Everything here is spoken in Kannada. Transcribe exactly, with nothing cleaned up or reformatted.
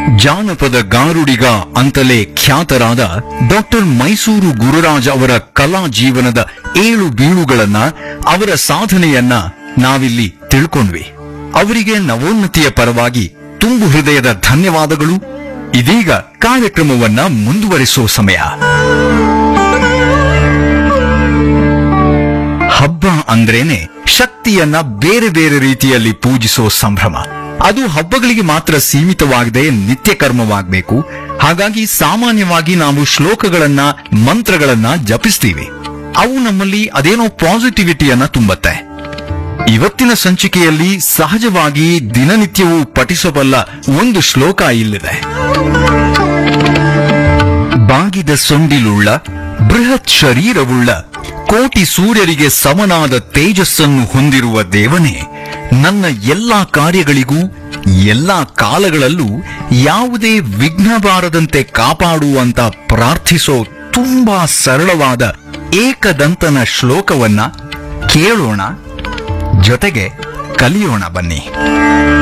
ಜಾನಪದ ಗಾರುಡಿಗ ಅಂತಲೇ ಖ್ಯಾತರಾದ ಡಾಕ್ಟರ್ ಮೈಸೂರು ಗುರುರಾಜ್ ಅವರ ಕಲಾ ಜೀವನದ ಏಳು ಬೀಳುಗಳನ್ನ, ಅವರ ಸಾಧನೆಯನ್ನ ನಾವಿಲ್ಲಿ ತಿಳ್ಕೊಂಡ್ವಿ. ಅವರಿಗೆ ನವೋನ್ನತಿಯ ಪರವಾಗಿ ತುಂಬು ಹೃದಯದ ಧನ್ಯವಾದಗಳು. ಇದೀಗ ಕಾರ್ಯಕ್ರಮವನ್ನ ಮುಂದುವರಿಸೋ ಸಮಯ. ಹಬ್ಬ ಅಂದ್ರೇನೆ ಶಕ್ತಿಯನ್ನ ಬೇರೆ ಬೇರೆ ರೀತಿಯಲ್ಲಿ ಪೂಜಿಸೋ ಸಂಭ್ರಮ. ಅದು ಹಬ್ಬಗಳಿಗೆ ಮಾತ್ರ ಸೀಮಿತವಾಗದೆ ನಿತ್ಯ ಕರ್ಮವಾಗಬೇಕು. ಹಾಗಾಗಿ ಸಾಮಾನ್ಯವಾಗಿ ನಾವು ಶ್ಲೋಕಗಳನ್ನ, ಮಂತ್ರಗಳನ್ನ ಜಪಿಸ್ತೀವಿ. ಅವು ನಮ್ಮಲ್ಲಿ ಅದೇನೋ ಪಾಸಿಟಿವಿಟಿಯನ್ನ ತುಂಬತ್ತೆ. ಇವತ್ತಿನ ಸಂಚಿಕೆಯಲ್ಲಿ ಸಹಜವಾಗಿ ದಿನನಿತ್ಯವೂ ಪಠಿಸಬಲ್ಲ ಒಂದು ಶ್ಲೋಕ ಇಲ್ಲಿದೆ. ಬಾಗಿದ ಸೊಂಡಿಲುಳ್ಳ ಬೃಹತ್ ಶರೀರವುಳ್ಳ ಕೋಟಿ ಸೂರ್ಯರಿಗೆ ಸಮನಾದ ತೇಜಸ್ಸನ್ನು ಹೊಂದಿರುವ ದೇವನೇ, ನನ್ನ ಎಲ್ಲಾ ಕಾರ್ಯಗಳಿಗೂ ಎಲ್ಲಾ ಕಾಲಗಳಲ್ಲೂ ಯಾವುದೇ ವಿಘ್ನ ಬಾರದಂತೆ ಕಾಪಾಡುವಂತ ಪ್ರಾರ್ಥಿಸೋ ತುಂಬಾ ಸರಳವಾದ ಏಕದಂತನ ಶ್ಲೋಕವನ್ನ ಕೇಳೋಣ, ಜೊತೆಗೆ ಕಲಿಯೋಣ ಬನ್ನಿ.